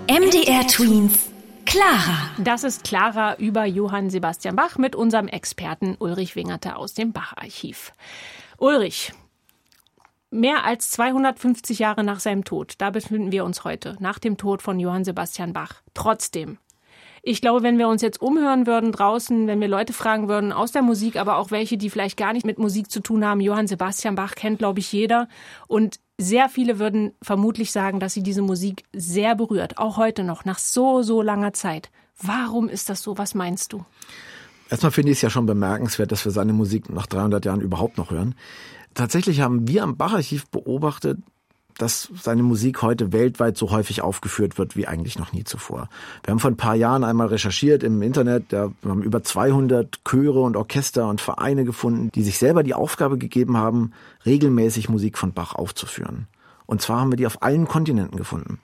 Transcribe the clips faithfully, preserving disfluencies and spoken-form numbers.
M D R Tweens Clara. Das ist Clara über Johann Sebastian Bach mit unserem Experten Ulrich Wingerte aus dem Bach-Archiv. Ulrich, mehr als zweihundertfünfzig Jahre nach seinem Tod, da befinden wir uns heute, nach dem Tod von Johann Sebastian Bach. Trotzdem, ich glaube, wenn wir uns jetzt umhören würden draußen, wenn wir Leute fragen würden aus der Musik, aber auch welche, die vielleicht gar nicht mit Musik zu tun haben, Johann Sebastian Bach kennt, glaube ich, jeder. Und sehr viele würden vermutlich sagen, dass sie diese Musik sehr berührt, auch heute noch, nach so, so langer Zeit. Warum ist das so? Was meinst du? Erstmal finde ich es ja schon bemerkenswert, dass wir seine Musik nach dreihundert Jahren überhaupt noch hören. Tatsächlich haben wir am Bach-Archiv beobachtet, dass seine Musik heute weltweit so häufig aufgeführt wird wie eigentlich noch nie zuvor. Wir haben vor ein paar Jahren einmal recherchiert im Internet, wir haben über zweihundert Chöre und Orchester und Vereine gefunden, die sich selber die Aufgabe gegeben haben, regelmäßig Musik von Bach aufzuführen. Und zwar haben wir die auf allen Kontinenten gefunden.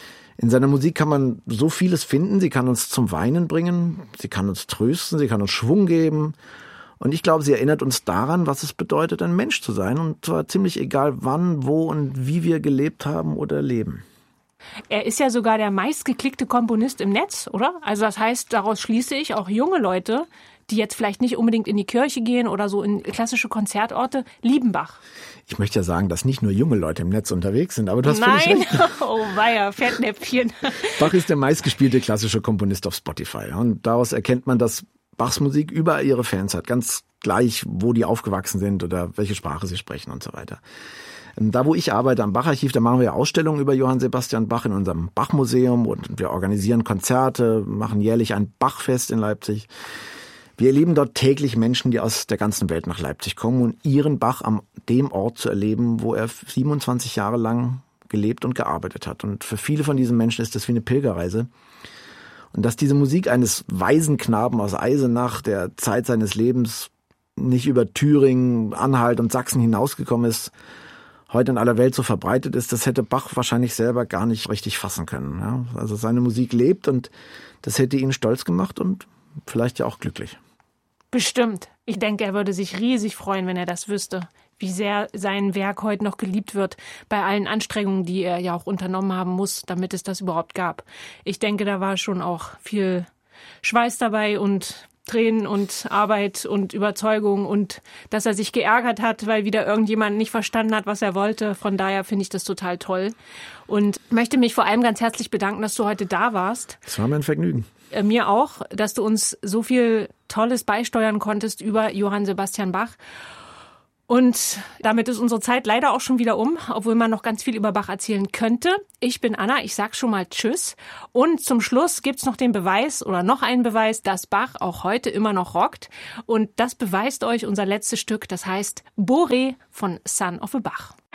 In seiner Musik kann man so vieles finden, sie kann uns zum Weinen bringen, sie kann uns trösten, sie kann uns Schwung geben. Und ich glaube, sie erinnert uns daran, was es bedeutet, ein Mensch zu sein. Und zwar ziemlich egal, wann, wo und wie wir gelebt haben oder leben. Er ist ja sogar der meistgeklickte Komponist im Netz, oder? Also das heißt, daraus schließe ich, auch junge Leute, die jetzt vielleicht nicht unbedingt in die Kirche gehen oder so in klassische Konzertorte, lieben Bach. Ich möchte ja sagen, dass nicht nur junge Leute im Netz unterwegs sind, aber du hast Nein. völlig recht. Oh weia, Fettnäpfchen. Bach ist der meistgespielte klassische Komponist auf Spotify. Und daraus erkennt man, dass Bachs Musik überall ihre Fans hat, ganz gleich, wo die aufgewachsen sind oder welche Sprache sie sprechen und so weiter. Da, wo ich arbeite, am Bach-Archiv, da machen wir Ausstellungen über Johann Sebastian Bach in unserem Bach-Museum und wir organisieren Konzerte, machen jährlich ein Bachfest in Leipzig. Wir erleben dort täglich Menschen, die aus der ganzen Welt nach Leipzig kommen und ihren Bach an dem Ort zu erleben, wo er siebenundzwanzig Jahre lang gelebt und gearbeitet hat. Und für viele von diesen Menschen ist das wie eine Pilgerreise. Und dass diese Musik eines Waisenknaben aus Eisenach, der Zeit seines Lebens nicht über Thüringen, Anhalt und Sachsen hinausgekommen ist, heute in aller Welt so verbreitet ist, das hätte Bach wahrscheinlich selber gar nicht richtig fassen können. Ja? Also seine Musik lebt und das hätte ihn stolz gemacht und vielleicht ja auch glücklich. Bestimmt. Ich denke, er würde sich riesig freuen, wenn er das wüsste, wie sehr sein Werk heute noch geliebt wird, bei allen Anstrengungen, die er ja auch unternommen haben muss, damit es das überhaupt gab. Ich denke, da war schon auch viel Schweiß dabei und Tränen und Arbeit und Überzeugung und dass er sich geärgert hat, weil wieder irgendjemand nicht verstanden hat, was er wollte. Von daher finde ich das total toll und möchte mich vor allem ganz herzlich bedanken, dass du heute da warst. Das war mir ein Vergnügen. Äh, mir auch, dass du uns so viel Tolles beisteuern konntest über Johann Sebastian Bach. Und damit ist unsere Zeit leider auch schon wieder um, obwohl man noch ganz viel über Bach erzählen könnte. Ich bin Anna, ich sag schon mal Tschüss. Und zum Schluss gibt's noch den Beweis oder noch einen Beweis, dass Bach auch heute immer noch rockt. Und das beweist euch unser letztes Stück, das heißt Boré von Son of a Bach.